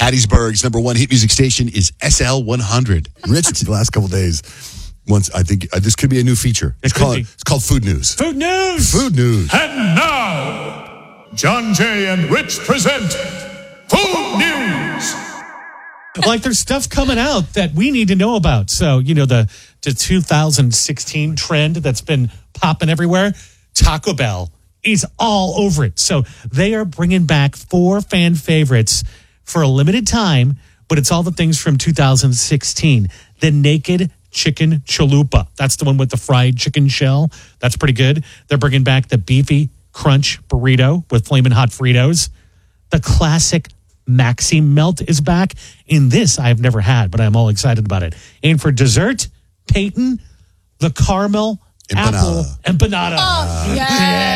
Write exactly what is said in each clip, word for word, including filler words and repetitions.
Hattiesburg's number one hit music station is S L one hundred. Rich, the last couple days, once I think uh, this could be a new feature. It's It could called be. it's called Food News. Food news. Food News. And now, John Jay and Rich present Food News. Like there's stuff coming out that we need to know about. So, you know, the, the two thousand sixteen trend that's been popping everywhere, Taco Bell is all over it. So they are bringing back four fan favorites for a limited time, but it's all the things from two thousand sixteen. The Naked Chicken Chalupa. That's the one with the fried chicken shell. That's pretty good. They're bringing back the Beefy Crunch Burrito with Flamin' Hot Fritos. The classic Maxi Melt is back. In this, I've never had, but I'm all excited about it. And for dessert, Peyton, the caramel Empanada. apple empanada. Oh, yes.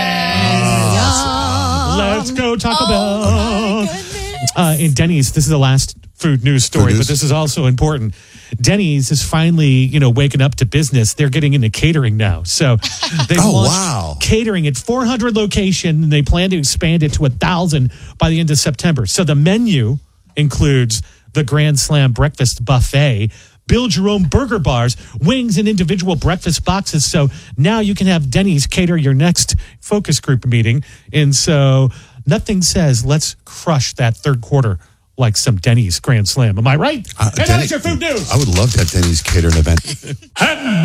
Yes. Let's go Taco Oh, Bell. my goodness. Uh, in Denny's, this is the last food news story, Food news. but this is also important. Denny's is finally, you know, waking up to business. They're getting into catering now. So they Oh, launched wow. catering at four hundred locations, and they plan to expand it to one thousand by the end of September. So the menu includes the Grand Slam Breakfast Buffet, build your own burger bars, wings, and individual breakfast boxes. So now you can have Denny's cater your next focus group meeting. And so nothing says let's crush that third quarter like some Denny's Grand Slam. Am I right? Uh, and Denny- that's your food news. I would love to have Denny's cater an event. And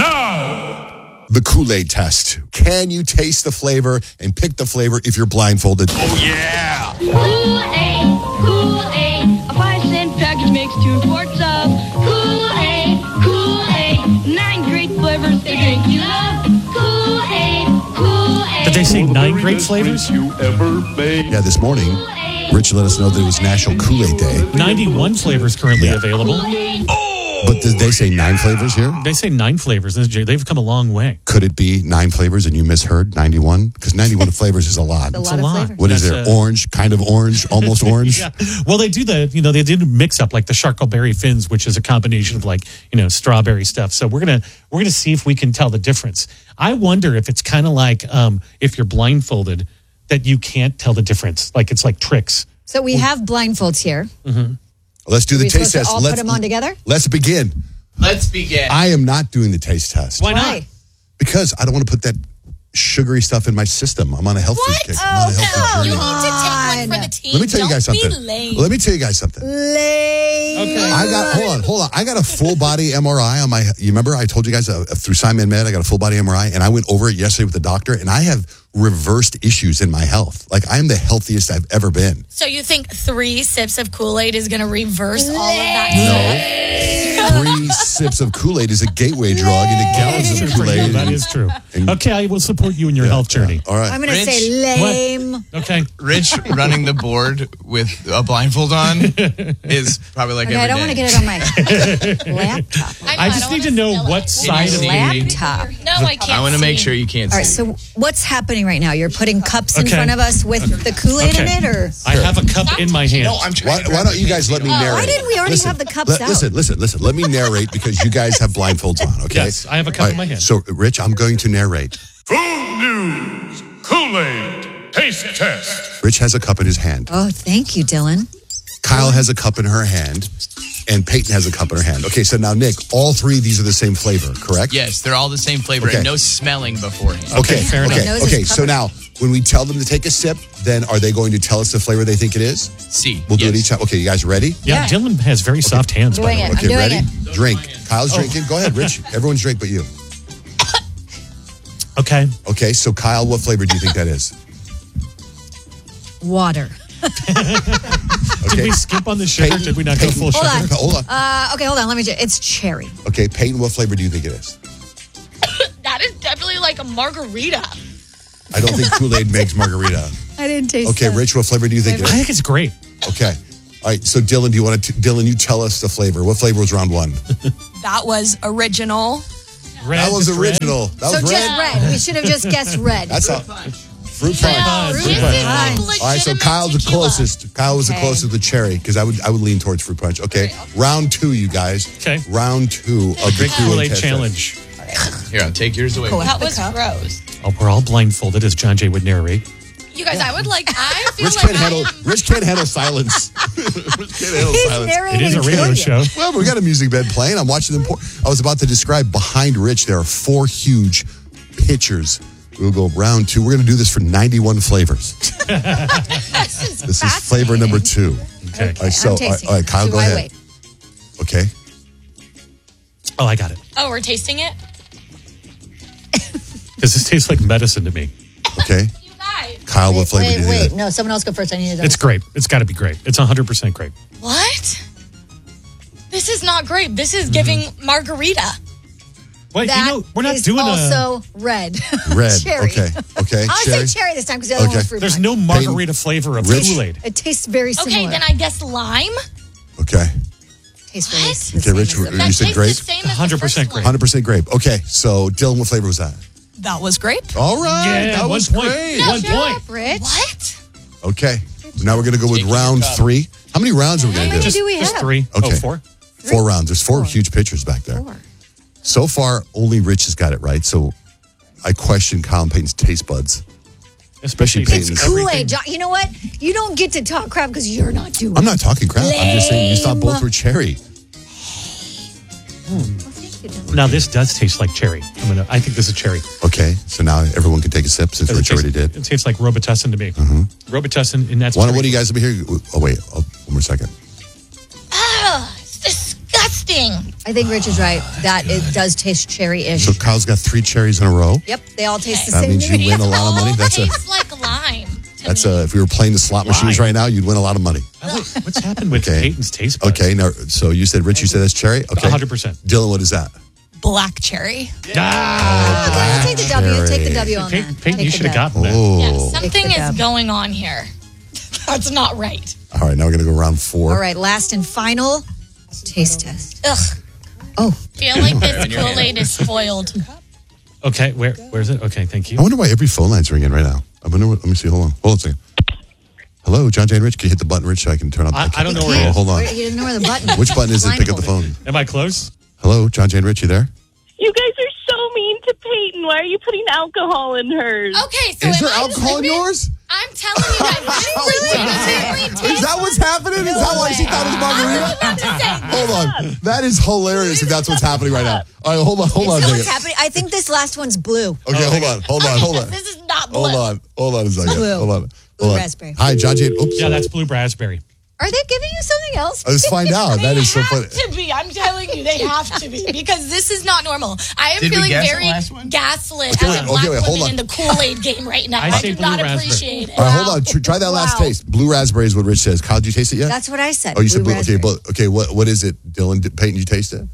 now, The Kool-Aid test. Can you taste the flavor and pick the flavor if you're blindfolded? oh yeah, Kool-Aid, Kool-Aid, a five cent package makes two quarts of Kool-Aid, Kool-Aid, nine great flavors, the drink you love. Kool-Aid, Kool-Aid. Did they say nine great flavors? you ever made. Yeah, this morning, Rich let us know that it was National Kool-Aid Day. ninety-one flavors currently Yeah. available. But did they say nine flavors here? They say nine flavors. They've come a long way. Could it be nine flavors and you misheard ninety-one? Because ninety-one flavors is a lot. A It's lot a of lot. flavors. What is That's there? a- Orange, kind of orange, almost orange? Yeah. Well, they do the, you know, they did mix up like the Charcotberry Fins, which is a combination of like, you know, strawberry stuff. So we're going to, we're going to see if we can tell the difference. I wonder if it's kind of like um, if you're blindfolded that you can't tell the difference. Like it's like tricks. So we have blindfolds here. Let's do Are the we taste supposed to test. all let's, put them on together? Let's begin. Let's begin. I am not doing the taste test. Why not? Why? Because I don't want to put that sugary stuff in my system. I'm on a health food kick. I'm on a health food Oh, no. journey. You need to take one for the team. Let me tell you guys Don't be something. lame. Let me tell you guys something. Lame. Okay. I got hold on, hold on. I got a full body M R I on my. You remember I told you guys uh, through Simon Med I got a full body M R I, and I went over it yesterday with the doctor, and I have reversed issues in my health. Like I am the healthiest I've ever been. So you think three sips of Kool-Aid is going to reverse all of that? Three sips of Kool-Aid is a gateway drug into gallons of True for you. Kool-Aid. That is true. And- Okay, I will support you in your health journey. All right. I'm going to Rich, say lame. Okay. Rich running the board with a blindfold on is probably like Okay, every I don't want to day. get it on my laptop. know, I just don't need to wanna know spill what it. side of see? the Laptop. No, I can't I want to make see. sure you can't All right, see. so what's happening right now? You're putting cups in Okay. front of us with the Kool-Aid Okay. in it, or I have a cup in my hand. No, I'm trying Why, to why grab don't you the guys let me thing. narrate? why didn't we already Listen, have the cups let- out? Listen, listen, listen. Let me narrate because you guys have blindfolds on, okay? Yes, I have a cup All in my hand. So, Rich, I'm going to narrate. Food News, Kool-Aid, taste test. Rich has a cup in his hand. Oh, thank you, Dylan. Kyle has a cup in her hand. And Peyton has a cup in her hand. Okay, so now, Nick, all three of these are the same flavor, correct? Yes, they're all the same flavor Okay. and no smelling beforehand. Okay, fair okay, enough. okay. Nose is So covered. now, when we tell them to take a sip, then are they going to tell us the flavor they think it is? See. We'll do it yes. each time. Okay, you guys ready? Yeah, Yeah. Dylan has very soft hands, by Doing the way. it. I'm Okay, doing ready? it. Drink. Kyle's Oh. drinking. Go ahead, Rich. Everyone's drink but you. Okay. Okay, so Kyle, what flavor do you think that is? Water. Did Okay. we skip on the sugar? Peyton- Did we not go Peyton- full Hold sugar? on. Hold on. Uh, okay, hold on. Let me just. It's cherry. Okay, Peyton, what flavor do you think it is? That is definitely like a margarita. I don't think Kool-Aid makes margarita. I didn't taste Okay, that. Rich, what flavor do you think it I is? think it's great. Okay. All right, so Dylan, do you want to, Dylan, you tell us the flavor. What flavor was round one? That was original. Red, That was just red. original. That So was just red. red. We should have just guessed red. That's a fruit punch. punch. Fruit Fruit punch. punch. All right, so Kyle's the closest. Kyle was the Okay. closest with cherry because I would I would lean towards fruit punch. Okay, round two, you guys. Okay. Round two of the Drink Kool-Aid Kool-Aid test. challenge. Here, I'll take yours away. Cool. That The was cup. gross. Oh, we're all blindfolded, as John Jay would narrate. You guys, I would like, I feel Rich like can't I handle am. Rich can't handle silence. He's narrating It is a and radio killing show. you. Well, we got a music bed playing. I'm watching them pour. I was about to describe behind Rich, there are four huge pitchers. We'll go round two. We're going to do this for ninety-one flavors. This is, This is flavor number two. Okay. All right, so, I'm all tasting. right, all right, Kyle, Do go I ahead. wait? Okay. Oh, I got it. Oh, we're tasting it? Because this tastes like medicine to me. Okay. You guys. Kyle, what Wait, flavor wait, do you wait. think? No, someone else go first. I need to. It's grape. It's got to be grape. It's one hundred percent grape. What? This is not grape. This is giving margarita. Wait, That you know, we're not is doing a... also red. Red. Cherry. Okay. Okay. I'll Cherry. say cherry this time because the other Okay. one was fruit There's punch. no margarita flavor of Rich? Kool-Aid. It tastes very similar. Okay, then I guess lime. Okay. Tastes very What? the Okay, same Rich, as the- you That said tastes grape? the same as the one hundred percent first grape. one. one hundred percent grape. Okay. So, Dylan, what flavor was that? That was grape. All right. Yeah, that one was point. great. One Shut point. up, Rich. What? Okay. So now we're going to go with Taking your round cup. three. How many rounds are we going to many do? do we Just have? three. Okay. Oh, four? Four rounds. There's four, Four. huge pitchers back there. Four. So far, only Rich has got it right. So I question Colin Payton's taste buds. Especially Peyton's. Peyton's. Kool-Aid. John, you know what? You don't get to talk crap because you're not doing I'm not talking crap. I'm just saying you thought both Lame. were cherry. Now, this does taste like cherry. I'm gonna, I think this is cherry. Okay. So now everyone can take a sip since It Rich tastes, already did. It tastes like Robitussin to me. Robitussin, and that's Why, cherry. what do you guys over here? Oh, wait. Oh, one more second. Ugh, it's disgusting. I think Rich is right. That it does taste cherry-ish. So Kyle's got three cherries in a row. Yep, they all taste the That same. means to you me. win a lot of money. All That's a tastes like lime. to that's me. a. If we were playing the slot machines Why? right now, you'd win a lot of money. Oh, wait, what's happened with Okay. Peyton's taste buds? Okay. Now, so you said Rich. You said that's cherry. Okay. one hundred percent. Dylan, what is that? Black cherry. Ah, Okay, we'll take the W. Take the W on Peyton, that. Peyton, Take you the should have dub. gotten that. Oh. Yeah, something Take the is dub. going on here. That's not right. All right. Now we're gonna go round four. All right, last and final taste test. Ugh. Oh, Feel like this Kool-Aid is spoiled. Okay, where where is it? Okay, thank you. I wonder why every phone line's ringing right now. I wonder. What, let me see. Hold on. Hold on a second. Hello, John Jay and Rich. Can you hit the button, Rich, so I can turn on? I- I don't know can't- where it Oh, is. hold on. wait, you didn't know where the button is. Which button is it? Pick up the phone. Am I close? Hello, John Jay and Rich. You there? You guys are so mean to Peyton. Why are you putting alcohol in hers? Okay, so Is am there I alcohol in tripping? yours? I'm telling you that she legitimately Is that what's happening? Is that why she thought it was margarita? about to say. Hold on. That is hilarious if that's what's happening right now. All right, hold on, hold on a So what's second. happening? I think this last one's blue. Okay, hold on, hold on, hold on. This is not blue. Hold on, hold on a second. Blue. Hold on. Blue Hold on. raspberry. Hi, John Jay. Oops. Yeah, that's blue raspberry. Are they giving you something else? Let's find out. That They is so have funny. to be. I'm telling you, they have to be because this is not normal. I am Did we feeling guess the very last one? gaslit Okay, as wait, a okay, black wait, hold woman on. in the Kool-Aid game right now. I I, say do blue not raspberry. appreciate it. All right, hold on. Tr- Try that last Wow. taste. Blue raspberry is what Rich says. Kyle, did you taste it yet? That's what I said. oh, you said blue. Okay, raspberry. but okay. What what is it, Dylan? Did, Peyton, you taste it?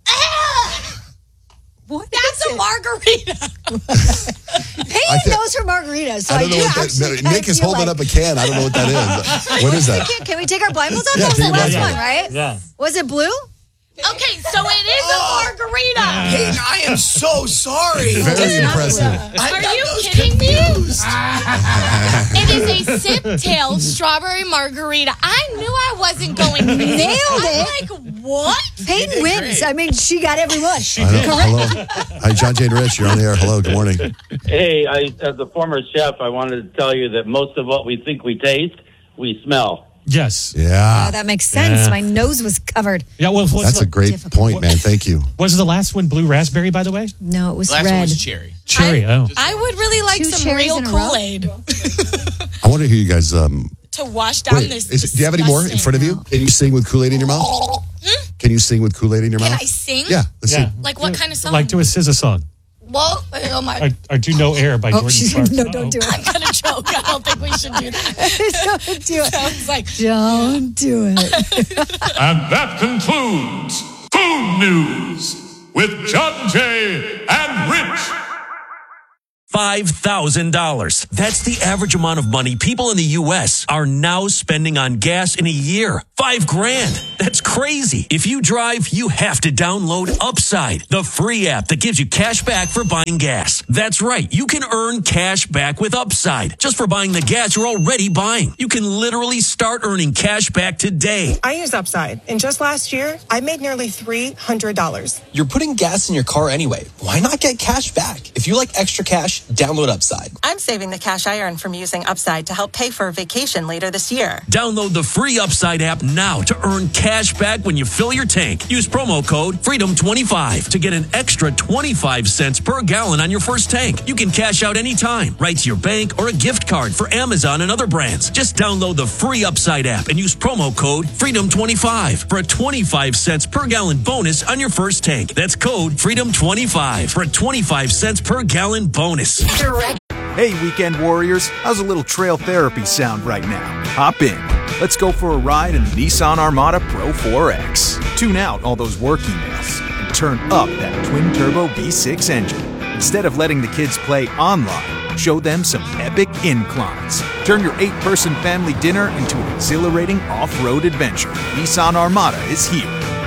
What That's is a it? margarita. Peyton I can't- knows her margaritas, so I, I don't know do what that. actually no, kind Nick of is feel holding like, up a can. I don't know what that is. What is that? Can, can we take our blindfolds off? Yeah, That was take the your last blindfolds one, off. right? Yeah. Was it blue? Okay, so it is a margarita. Peyton, I am so sorry. Very impressive. I Are got you those kidding me? confused. It is a sip-tailed strawberry margarita. I knew I wasn't going to Nailed I'm it. like, what? Peyton wins. I mean, she got every one. I know. Hello. Hi, John Jay and Rich. You're on the air. Hello. Good morning. Hey, I, as a former chef, I wanted to tell you that most of what we think we taste, we smell. Yes. Yeah. Oh, that makes sense. Yeah. My nose was covered. Yeah. Well, what's That's the, a great difficult. point, man. Thank you. was the last one blue raspberry? By the way, No, it was Last red. one was cherry. cherry. oh, I would really like Two some cherries real in a row? Kool-Aid I want to hear you guys. Um, to wash down wait, this. is, do you have any more in front of you? Can you sing with Kool-Aid in your mouth? Can you sing with Kool-Aid in your Can mouth? I sing? Yeah. Let's yeah. see. Like what kind of song? Like do a S Z A song. Whoa, oh my! Or, or do No Air by Oh, Jordan she's, Sparks. no, don't do I'm it. gonna choke. I don't think we should do that. Don't do it. Sounds like Don't do it. And that concludes Food News with John Jay and Rich. five thousand dollars. That's the average amount of money people in the U S are now spending on gas in a year. Five grand. That's crazy. If you drive, you have to download Upside, the free app that gives you cash back for buying gas. That's right. You can earn cash back with Upside just for buying the gas you're already buying. You can literally start earning cash back today. I use Upside, and just last year, I made nearly three hundred dollars. You're putting gas in your car anyway. Why not get cash back? If you like extra cash, Download Upside. I'm saving the cash I earn from using Upside to help pay for a vacation later this year. Download the free Upside app now to earn cash back when you fill your tank. Use promo code freedom twenty-five to get an extra twenty-five cents per gallon on your first tank. You can cash out anytime, right to your bank or a gift card for Amazon and other brands. Just download the free Upside app and use promo code freedom twenty-five for a twenty-five cents per gallon bonus on your first tank. That's code freedom twenty-five for a twenty-five cents per gallon bonus. Hey, Weekend Warriors, how's a little trail therapy sound right now? Hop in. Let's go for a ride in the Nissan Armada Pro four X. Tune out all those work emails and turn up that twin-turbo V six engine. Instead of letting the kids play online, show them some epic inclines. Turn your eight-person family dinner into an exhilarating off-road adventure. Nissan Armada is here.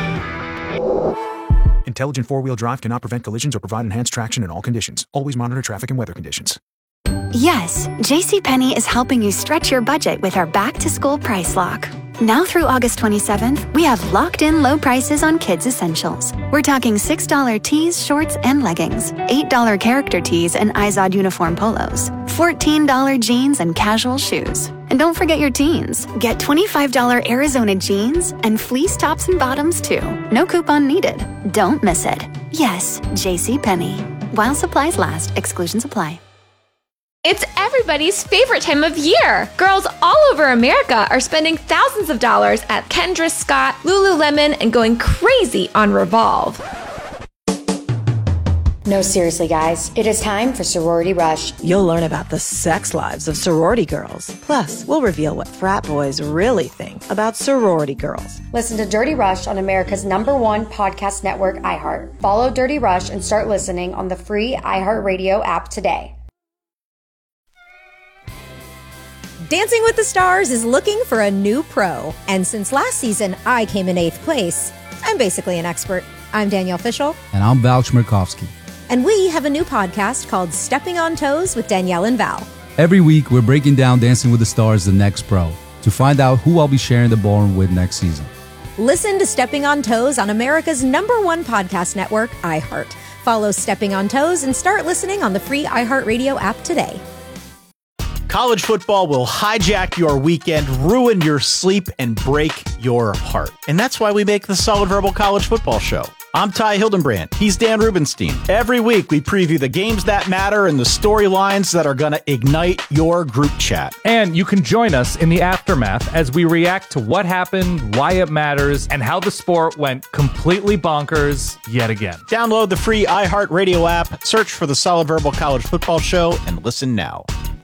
Intelligent four-wheel drive cannot prevent collisions or provide enhanced traction in all conditions. Always monitor traffic and weather conditions. Yes, JCPenney is helping you stretch your budget with our back-to-school price lock. Now through August twenty-seventh, we have locked-in low prices on kids' essentials. We're talking six dollar tees, shorts, and leggings, eight dollar character tees and Izod uniform polos, fourteen dollar jeans and casual shoes. And don't forget your teens. Get twenty-five dollar Arizona jeans and fleece tops and bottoms too. No coupon needed. Don't miss it. Yes, JCPenney. While supplies last, exclusions apply. It's everybody's favorite time of year. Girls all over America are spending thousands of dollars at Kendra Scott, Lululemon, and going crazy on Revolve. No, seriously, guys. It is time for Sorority Rush. You'll learn about the sex lives of sorority girls. Plus, we'll reveal what frat boys really think about sorority girls. Listen to Dirty Rush on America's number one podcast network, iHeart. Follow Dirty Rush and start listening on the free iHeartRadio app today. Dancing with the Stars is looking for a new pro. And since last season, I came in eighth place. I'm basically an expert. I'm Danielle Fishel. And I'm Val Chmerkovsky. And we have a new podcast called Stepping on Toes with Danielle and Val. Every week, we're breaking down Dancing with the Stars, the next pro, to find out who I'll be sharing the ballroom with next season. Listen to Stepping on Toes on America's number one podcast network, iHeart. Follow Stepping on Toes and start listening on the free iHeartRadio app today. College football will hijack your weekend, ruin your sleep, and break your heart. And that's why we make the Solid Verbal College Football Show. I'm Ty Hildenbrand. He's Dan Rubenstein. Every week, we preview the games that matter and the storylines that are going to ignite your group chat. And you can join us in the aftermath as we react to what happened, why it matters, and how the sport went completely bonkers yet again. Download the free iHeartRadio app, search for the Solid Verbal College Football Show, and listen now.